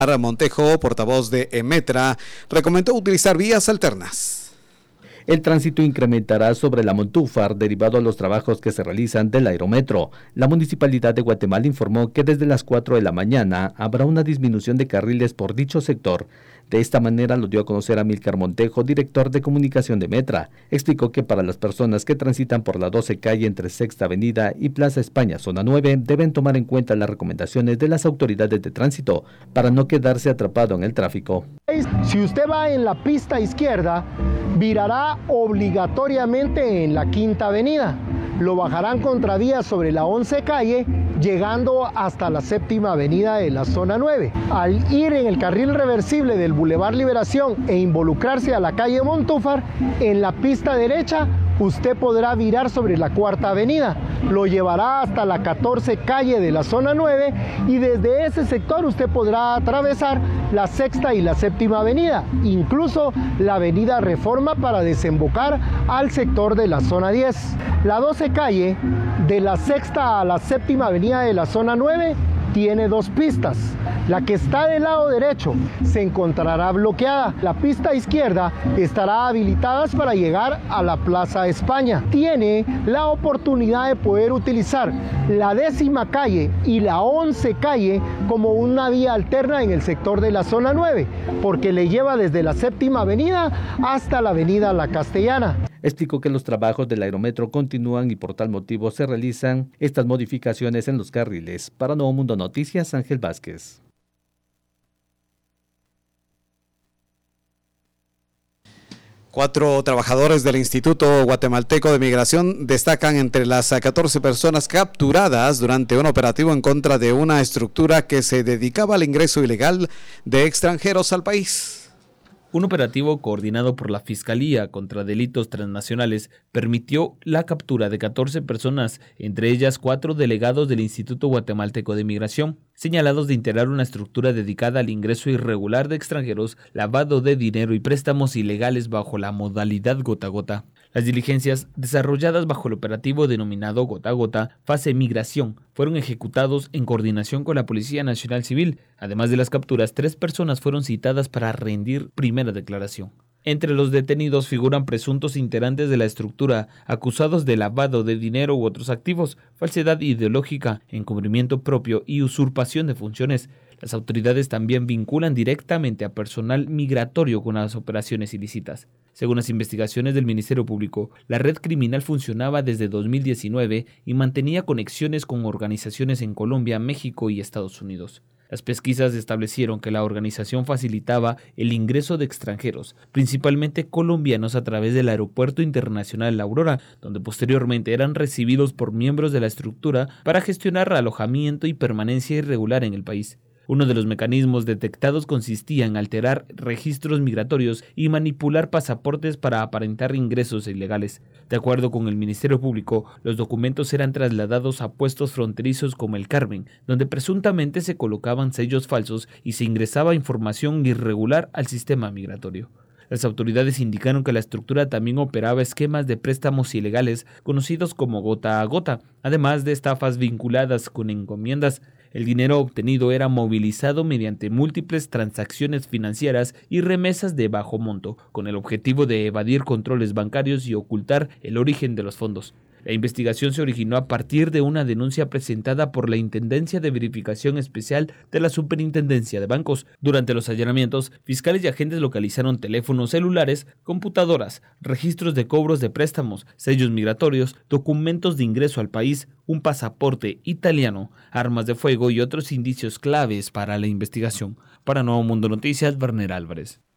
Montejo, portavoz de Emetra, recomendó utilizar vías alternas. El tránsito incrementará sobre la Montúfar derivado a los trabajos que se realizan del aerometro. La Municipalidad de Guatemala informó que desde las 4 de la mañana habrá una disminución de carriles por dicho sector. De esta manera lo dio a conocer Amílcar Montejo, director de comunicación de Metra. Explicó que para las personas que transitan por la 12 calle entre Sexta Avenida y Plaza España, zona 9, deben tomar en cuenta las recomendaciones de las autoridades de tránsito para no quedarse atrapado en el tráfico. Si usted va en la pista izquierda, virará obligatoriamente en la Quinta Avenida. Lo bajarán contravía sobre la 11 calle, llegando hasta la Séptima Avenida de la zona 9. Al ir en el carril reversible del Boulevard Liberación e involucrarse a la calle Montúfar, en la pista derecha usted podrá virar sobre la Cuarta Avenida. Lo llevará hasta la 14 calle de la zona 9 y desde ese sector usted podrá atravesar la Sexta y la Séptima Avenida, incluso la Avenida Reforma para desembocar al sector de la zona 10. La 12 calle de la Sexta a la Séptima Avenida de la zona 9 tiene dos pistas. La que está del lado derecho se encontrará bloqueada. La pista izquierda estará habilitada para llegar a la Plaza España. Tiene la oportunidad de poder utilizar la 10ª calle y la 11 calle como una vía alterna en el sector de la zona 9, porque le lleva desde la Séptima Avenida hasta la Avenida La Castellana. Explicó que los trabajos del aerometro continúan y por tal motivo se realizan estas modificaciones en los carriles. Para Nuevo Mundo Noticias, Ángel Vázquez. Cuatro trabajadores del Instituto Guatemalteco de Migración destacan entre las 14 personas capturadas durante un operativo en contra de una estructura que se dedicaba al ingreso ilegal de extranjeros al país. Un operativo coordinado por la Fiscalía contra Delitos Transnacionales permitió la captura de 14 personas, entre ellas 4 delegados del Instituto Guatemalteco de Migración, señalados de integrar una estructura dedicada al ingreso irregular de extranjeros, lavado de dinero y préstamos ilegales bajo la modalidad gota a gota. Las diligencias, desarrolladas bajo el operativo denominado Gota a Gota, fase migración, fueron ejecutados en coordinación con la Policía Nacional Civil. Además de las capturas, 3 personas fueron citadas para rendir primera declaración. Entre los detenidos figuran presuntos integrantes de la estructura, acusados de lavado de dinero u otros activos, falsedad ideológica, encubrimiento propio y usurpación de funciones. Las autoridades también vinculan directamente a personal migratorio con las operaciones ilícitas. Según las investigaciones del Ministerio Público, la red criminal funcionaba desde 2019 y mantenía conexiones con organizaciones en Colombia, México y Estados Unidos. Las pesquisas establecieron que la organización facilitaba el ingreso de extranjeros, principalmente colombianos, a través del Aeropuerto Internacional La Aurora, donde posteriormente eran recibidos por miembros de la estructura para gestionar alojamiento y permanencia irregular en el país. Uno de los mecanismos detectados consistía en alterar registros migratorios y manipular pasaportes para aparentar ingresos ilegales. De acuerdo con el Ministerio Público, los documentos eran trasladados a puestos fronterizos como el Carmen, donde presuntamente se colocaban sellos falsos y se ingresaba información irregular al sistema migratorio. Las autoridades indicaron que la estructura también operaba esquemas de préstamos ilegales conocidos como gota a gota, además de estafas vinculadas con encomiendas. El dinero obtenido era movilizado mediante múltiples transacciones financieras y remesas de bajo monto, con el objetivo de evadir controles bancarios y ocultar el origen de los fondos. La investigación se originó a partir de una denuncia presentada por la Intendencia de Verificación Especial de la Superintendencia de Bancos. Durante los allanamientos, fiscales y agentes localizaron teléfonos celulares, computadoras, registros de cobros de préstamos, sellos migratorios, documentos de ingreso al país, un pasaporte italiano, armas de fuego y otros indicios claves para la investigación. Para Nuevo Mundo Noticias, Werner Álvarez.